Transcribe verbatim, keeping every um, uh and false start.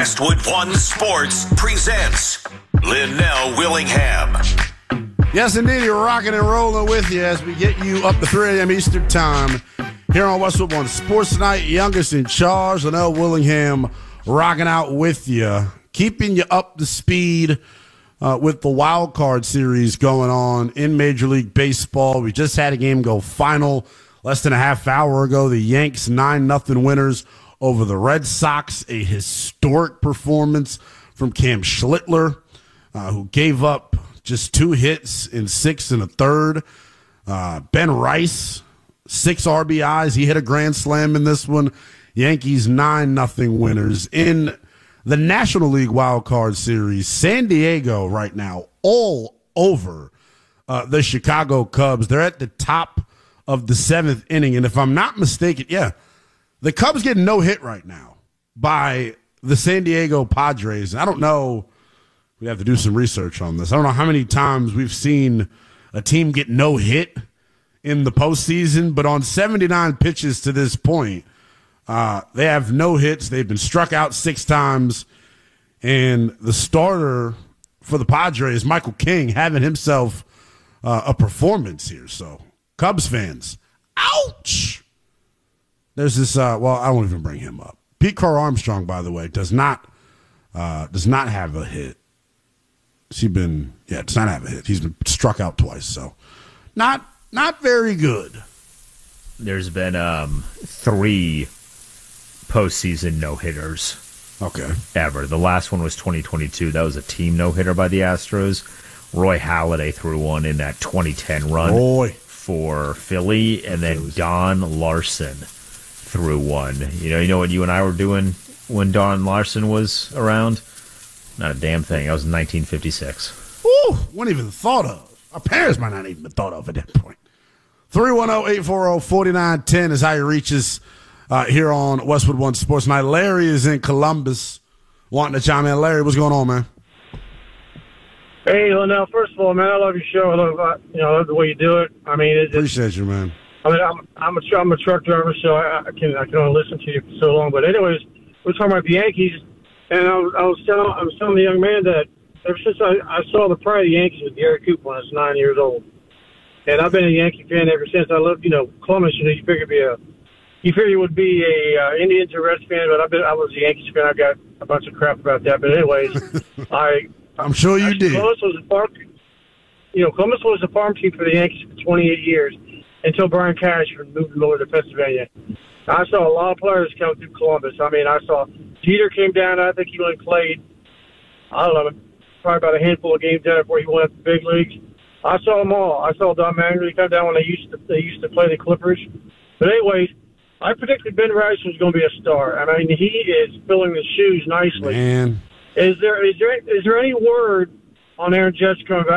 Westwood One Sports presents Linnell Willingham. Yes, indeed, you're rocking and rolling with you as we get you up to three a.m. Eastern Time here on Westwood One Sports Tonight. Youngest in charge, Linnell Willingham, rocking out with you, keeping you up to speed uh, with the wild card series going on in Major League Baseball. We just had a game go final less than a half hour ago. The Yanks nine nothing winners over the Red Sox. A historic performance from Cam Schlittler, uh, who gave up just two hits in six and a third. Uh, Ben Rice, six R B Is. He hit a grand slam in this one. Yankees nine nothing winners. In the National League Wild Card Series, San Diego right now all over uh, the Chicago Cubs. They're at the top of the seventh inning. And if I'm not mistaken, yeah, the Cubs get no hit right now by the San Diego Padres. I don't know. We have to do some research on this. I don't know how many times we've seen a team get no hit in the postseason, but on seventy-nine pitches to this point, uh, they have no hits. They've been struck out six times, and the starter for the Padres, Michael King, having himself uh, a performance here. So, Cubs fans, ouch! There's this. Uh, well, I won't even bring him up. Pete Crow Armstrong, by the way, does not uh, does not have a hit. Has he been? Yeah, does not have a hit. He's been struck out twice, so not not very good. There's been um, three postseason no-hitters. Okay. Ever. The last one was twenty twenty-two. That was a team no-hitter by the Astros. Roy Halladay threw one in that twenty ten run Roy. for Philly, and then Don Larson threw one. You know, you know what you and I were doing when Don Larson was around? Not a damn thing. That was in nineteen fifty-six. Ooh, wasn't even thought of. Our parents might not even been thought of at that point. three one zero, eight four zero, four nine one zero is how you reach us uh, here on Westwood One Sports Night. Larry is in Columbus wanting to chime in. Larry, what's going on, man? Hey, Linnell, first of all, man, I love your show. I love, uh, you know, I love the way you do it. I mean, it, Appreciate it's, you, man. I mean, I'm, I'm, a, I'm a truck driver, so I, I can I can only listen to you for so long. But anyways, we're talking about the Yankees, and I was, I was telling I was telling the young man that ever since I, I saw the pride of the Yankees with Gary Cooper when I was nine years old, and I've been a Yankee fan ever since. I love, you know, Columbus. You know, you figure be a, you figure you would be a uh, Indians or Reds fan, but I've been I was a Yankees fan. I got a bunch of crap about that, but anyways, I I'm sure you actually, did. Columbus was a farm, you know, Columbus was a farm team for the Yankees for twenty-eight years until Brian Cash moved Miller to Pennsylvania. I saw a lot of players come through Columbus. I mean, I saw Jeter came down. I think he only played, I don't know, probably about a handful of games down before he went up to the big leagues. I saw them all. I saw Don Mattingly come down when they used to they used to play the Clippers. But anyways, I predicted Ben Rice was going to be a star. I mean, he is filling the shoes nicely. Man. Is there is there is there any word on Aaron Judge coming back?